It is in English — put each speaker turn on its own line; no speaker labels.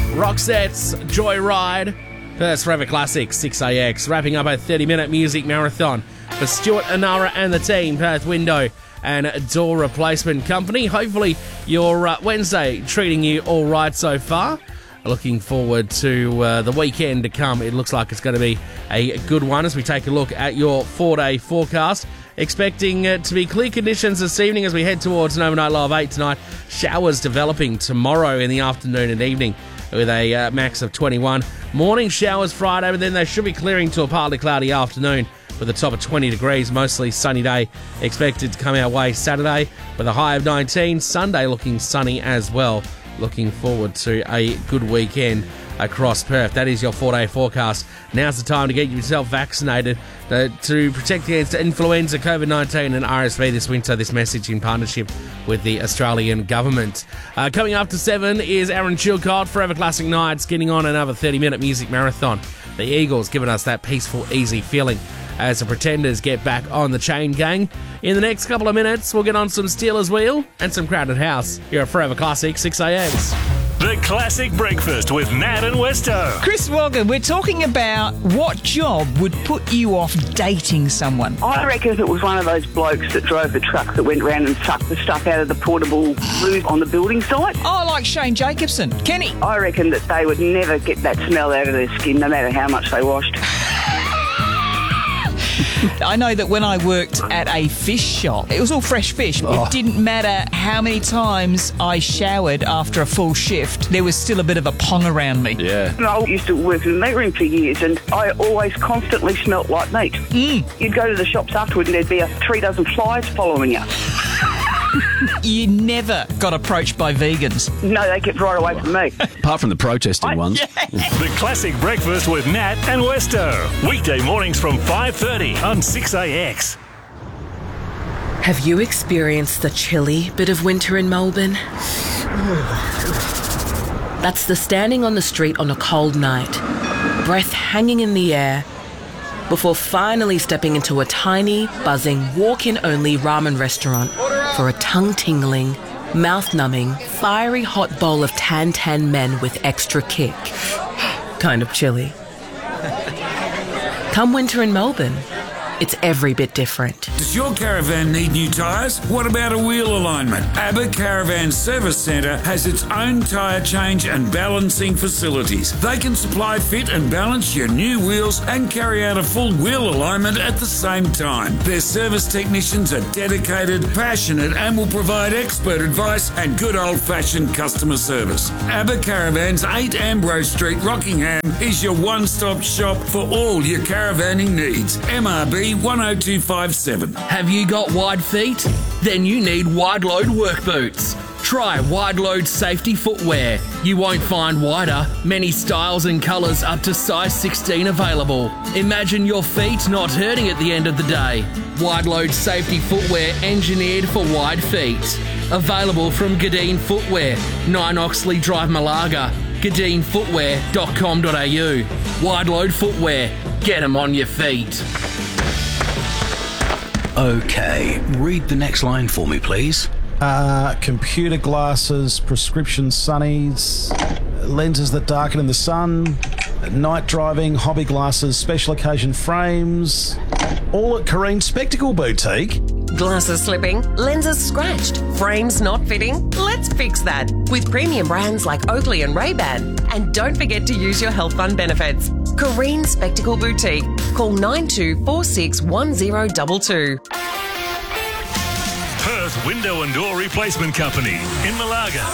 Roxette's Joyride. First Forever Classic 6AX. Wrapping up a 30-minute music marathon for Stuart Anara and the team, Perth Window and Door Replacement Company. Hopefully your Wednesday treating you all right so far. Looking forward to the weekend to come. It looks like it's going to be a good one as we take a look at your 4-day forecast. Expecting to be clear conditions this evening as we head towards an overnight low of 8 tonight. Showers developing tomorrow in the afternoon and evening with a max of 21. Morning showers Friday, but then they should be clearing to a partly cloudy afternoon with a top of 20 degrees. Mostly sunny day expected to come our way Saturday with a high of 19. Sunday looking sunny as well. Looking forward to a good weekend across Perth. That is your 4-day forecast. Now's the time to get yourself vaccinated to protect against influenza, COVID-19 and RSV this winter. This message in partnership with the Australian government. Coming up to 7 is Aaron Chilcott, Forever Classic Nights, getting on another 30-minute music marathon. The Eagles giving us that peaceful, easy feeling as the Pretenders get back on the chain gang. In the next couple of minutes, we'll get on some Steelers Wheel and some Crowded House. You're a Forever Classic 6AX.
The Classic Breakfast with Nat and Westo.
Chris Wogger, we're talking about what job would put you off dating someone.
I reckon if it was one of those blokes that drove the truck that went round and sucked the stuff out of the portable loo on the building site.
Oh, like Shane Jacobson. Kenny.
I reckon that they would never get that smell out of their skin no matter how much they washed.
I know that when I worked at a fish shop, it was all fresh fish. It didn't matter how many times I showered after a full shift, there was still a bit of a pong around me.
Yeah.
I used to work in the meat room for years and I always constantly smelt like meat. You'd go to the shops afterwards and there'd be 3 dozen flies following you.
You never got approached by vegans.
No, they kept right away from me.
Apart from the protesting ones.
The Classic Breakfast with Nat and Westo. Weekday mornings from 5:30 on 6AX.
Have you experienced the chilly bit of winter in Melbourne? That's the standing on the street on a cold night, breath hanging in the air, before finally stepping into a tiny, buzzing, walk-in-only ramen restaurant for a tongue-tingling, mouth-numbing, fiery hot bowl of tan men with extra kick. Kind of chilly. Come winter in Melbourne, it's every bit different.
Does your caravan need new tyres? What about a wheel alignment? ABBA Caravan Service Centre has its own tyre change and balancing facilities. They can supply, fit and balance your new wheels and carry out a full wheel alignment at the same time. Their service technicians are dedicated, passionate and will provide expert advice and good old-fashioned customer service. ABBA Caravans, 8 Ambrose Street, Rockingham is your one-stop shop for all your caravanning needs. MRB 10257.
Have you got wide feet? Then you need Wide Load work boots. Try Wide Load safety footwear. You won't find wider, many styles and colours up to size 16 available. Imagine your feet not hurting at the end of the day. Wide Load safety footwear engineered for wide feet. Available from Gadeen Footwear, 9 Oxley Drive, Malaga. GadeenFootwear.com.au. Wide Load Footwear. Get 'em on your feet.
Okay, read the next line for me, please.
Computer glasses, prescription sunnies, lenses that darken in the sun, night driving, hobby glasses, special occasion frames, all at Kareen Spectacle Boutique.
Glasses slipping, lenses scratched, frames not fitting? Let's fix that with premium brands like Oakley and Ray-Ban. And don't forget to use your health fund benefits. Kareen Spectacle Boutique. Call 92461022.
Perth Window and Door Replacement Company in Malaga.